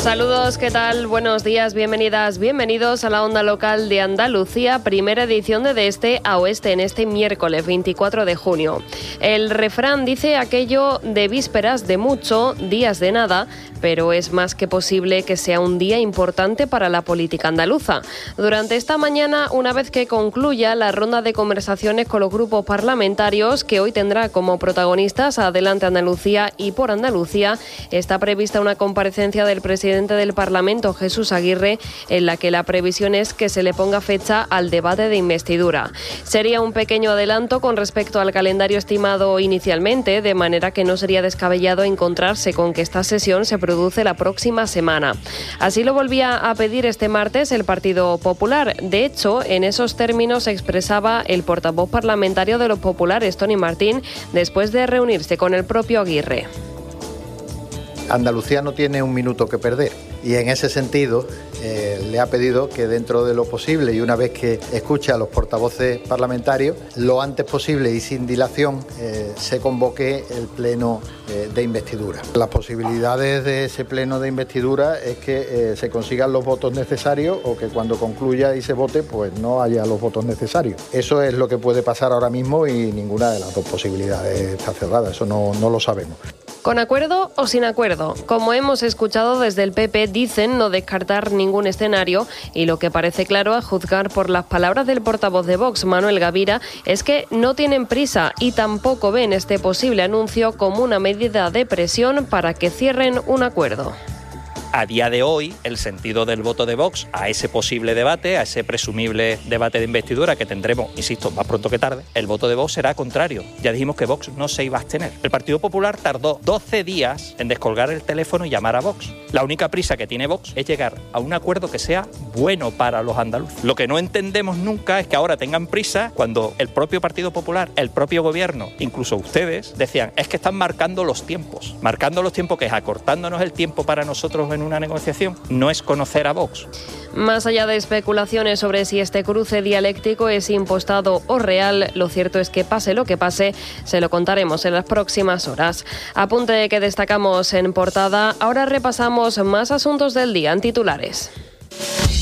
Saludos, ¿qué tal? Buenos días, bienvenidas, bienvenidos a la Onda Local de Andalucía, primera edición de Este a Oeste en este miércoles 24 de junio. El refrán dice aquello de vísperas de mucho, días de nada, pero es más que posible que sea un día importante para la política andaluza. Durante esta mañana, una vez que concluya la ronda de conversaciones con los grupos parlamentarios, que hoy tendrá como protagonistas a Adelante Andalucía y Por Andalucía, está prevista una comparecencia del presidente del Parlamento, Jesús Aguirre, en la que la previsión es que se le ponga fecha al debate de investidura. Sería un pequeño adelanto con respecto al calendario estimado inicialmente, de manera que no sería descabellado encontrarse con que esta sesión se produce la próxima semana. Así lo volvía a pedir este martes el Partido Popular. De hecho, en esos términos expresaba el portavoz parlamentario de los populares, Tony Martín, después de reunirse con el propio Aguirre. Andalucía no tiene un minuto que perder y en ese sentido le ha pedido que dentro de lo posible y una vez que escuche a los portavoces parlamentarios, lo antes posible y sin dilación se convoque el pleno de investidura. Las posibilidades de ese pleno de investidura es que se consigan los votos necesarios o que cuando concluya y se vote pues no haya los votos necesarios. Eso es lo que puede pasar ahora mismo y ninguna de las dos posibilidades está cerrada, eso no lo sabemos. ¿Con acuerdo o sin acuerdo? Como hemos escuchado desde el PP, dicen no descartar ningún escenario y lo que parece claro, a juzgar por las palabras del portavoz de Vox, Manuel Gavira, es que no tienen prisa y tampoco ven este posible anuncio como una medida de presión para que cierren un acuerdo. A día de hoy, el sentido del voto de Vox a ese posible debate, a ese presumible debate de investidura que tendremos, insisto, más pronto que tarde, el voto de Vox será contrario. Ya dijimos que Vox no se iba a abstener. El Partido Popular tardó 12 días en descolgar el teléfono y llamar a Vox. La única prisa que tiene Vox es llegar a un acuerdo que sea bueno para los andaluces. Lo que no entendemos nunca es que ahora tengan prisa cuando el propio Partido Popular, el propio gobierno, incluso ustedes, decían, es que están marcando los tiempos. Marcando los tiempos, que es acortándonos el tiempo para nosotros en una negociación, no es conocer a Vox. Más allá de especulaciones sobre si este cruce dialéctico es impostado o real, lo cierto es que pase lo que pase, se lo contaremos en las próximas horas. Apunte que destacamos en portada, ahora repasamos más asuntos del día en titulares.